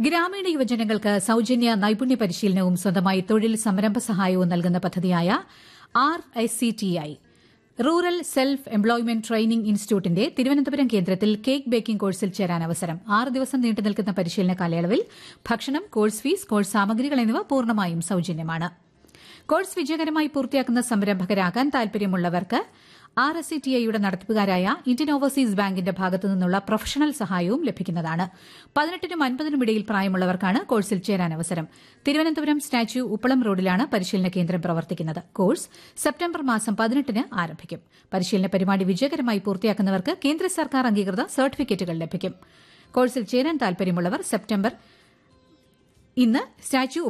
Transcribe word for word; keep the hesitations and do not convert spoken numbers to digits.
ഗ്രാമീണ യുവജനങ്ങൾക്ക് സൌജന്യ നൈപുണ്യ പരിശീലനവും സ്വന്തമായി തൊഴിൽ സംരംഭ സഹായവും നൽകുന്ന പദ്ധതിയായ R I C T I rural self employment training ഇൻസ്റ്റിറ്റ്യൂട്ടിന്റെ തിരുവനന്തപുരം കേന്ദ്രത്തിൽ കേക്ക് ബേക്കിംഗ് കോഴ്സിൽ ചേരാൻ അവസരം. ആറ് ദിവസം നീണ്ടുനിൽക്കുന്ന പരിശീലന കാലയളവിൽ ഭക്ഷണം, കോഴ്സ് ഫീസ്, കോഴ്സ് സാമഗ്രികൾ എന്നിവ പൂർണ്ണമായും സൌജന്യമാണ്. കോഴ്സ് വിജയകരമായി പൂർത്തിയാക്കുന്ന സംരംഭകരാകാൻ താൽപര്യമുള്ളവർക്ക് ആർ എസ് സി ടി ഐയുടെ നടത്തിപ്പുകാരായ ഇന്ത്യൻ ഓവർസീസ് ബാങ്കിന്റെ ഭാഗത്തു നിന്നുള്ള പ്രൊഫഷണൽ സഹായവും ലഭിക്കുന്നതാണ്. പതിനെട്ടിനും അൻപതിനും ഇടയിൽ പ്രായമുള്ളവർക്കാണ് കോഴ്സിൽ ചേരാൻ അവസരം. തിരുവനന്തപുരം സ്റ്റാച്യു ഉപ്പളം റോഡിലാണ് പരിശീലന കേന്ദ്രം പ്രവർത്തിക്കുന്നത്. കോഴ്സ് സെപ്റ്റംബർ മാസം പതിനെട്ടിന് ആരംഭിക്കും. പരിശീലന പരിപാടി വിജയകരമായി പൂർത്തിയാക്കുന്നവർക്ക് കേന്ദ്ര സർക്കാർ അംഗീകൃത സർട്ടിഫിക്കറ്റുകൾ ലഭിക്കും. കോഴ്സിൽ ചേരാൻ താൽപര്യമുള്ളവർ സെപ്റ്റംബർ ഇന്ന് സ്റ്റാച്യു